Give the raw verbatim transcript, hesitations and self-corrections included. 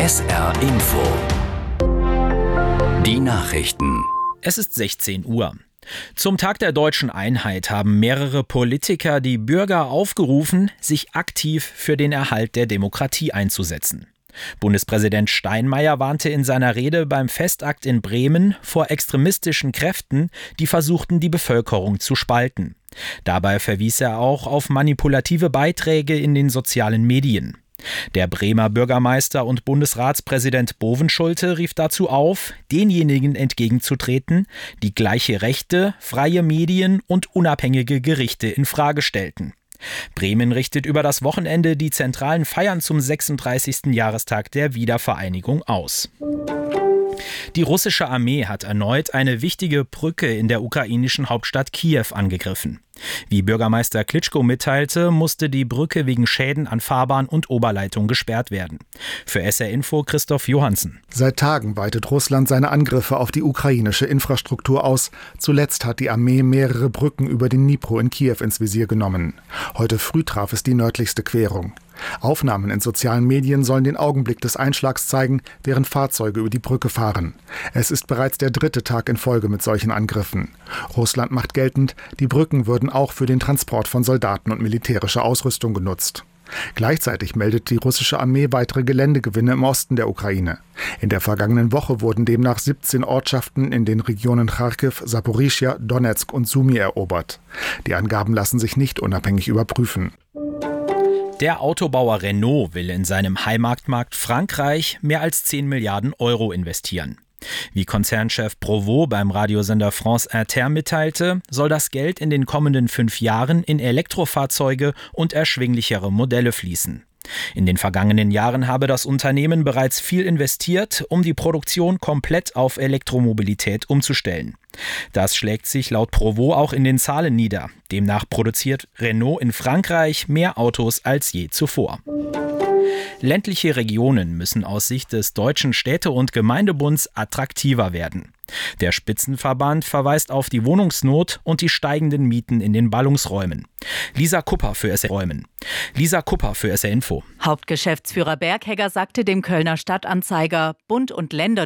S R Info. Die Nachrichten. Es ist sechzehn Uhr. Zum Tag der deutschen Einheit haben mehrere Politiker die Bürger aufgerufen, sich aktiv für den Erhalt der Demokratie einzusetzen. Bundespräsident Steinmeier warnte in seiner Rede beim Festakt in Bremen vor extremistischen Kräften, die versuchten, die Bevölkerung zu spalten. Dabei verwies er auch auf manipulative Beiträge in den sozialen Medien. Der Bremer Bürgermeister und Bundesratspräsident Bovenschulte rief dazu auf, denjenigen entgegenzutreten, die gleiche Rechte, freie Medien und unabhängige Gerichte in Frage stellten. Bremen richtet über das Wochenende die zentralen Feiern zum sechsunddreißigsten Jahrestag der Wiedervereinigung aus. Die russische Armee hat erneut eine wichtige Brücke in der ukrainischen Hauptstadt Kiew angegriffen. Wie Bürgermeister Klitschko mitteilte, musste die Brücke wegen Schäden an Fahrbahn und Oberleitung gesperrt werden. Für S R Info Christoph Johansen. Seit Tagen weitet Russland seine Angriffe auf die ukrainische Infrastruktur aus. Zuletzt hat die Armee mehrere Brücken über den Dnipro in Kiew ins Visier genommen. Heute früh traf es die nördlichste Querung. Aufnahmen in sozialen Medien sollen den Augenblick des Einschlags zeigen, während Fahrzeuge über die Brücke fahren. Es ist bereits der dritte Tag in Folge mit solchen Angriffen. Russland macht geltend, die Brücken würden auch für den Transport von Soldaten und militärischer Ausrüstung genutzt. Gleichzeitig meldet die russische Armee weitere Geländegewinne im Osten der Ukraine. In der vergangenen Woche wurden demnach siebzehn Ortschaften in den Regionen Charkiw, Saporischschja, Donezk und Sumy erobert. Die Angaben lassen sich nicht unabhängig überprüfen. Der Autobauer Renault will in seinem Heimatmarkt Frankreich mehr als zehn Milliarden Euro investieren. Wie Konzernchef Provost beim Radiosender France Inter mitteilte, soll das Geld in den kommenden fünf Jahren in Elektrofahrzeuge und erschwinglichere Modelle fließen. In den vergangenen Jahren habe das Unternehmen bereits viel investiert, um die Produktion komplett auf Elektromobilität umzustellen. Das schlägt sich laut Provost auch in den Zahlen nieder. Demnach produziert Renault in Frankreich mehr Autos als je zuvor. Ländliche Regionen müssen aus Sicht des Deutschen Städte- und Gemeindebunds attraktiver werden. Der Spitzenverband verweist auf die Wohnungsnot und die steigenden Mieten in den Ballungsräumen. Lisa Kupper für S R Räumen. Lisa Kupper für S R Info. Hauptgeschäftsführer Berghegger sagte dem Kölner Stadtanzeiger, Bund und Länder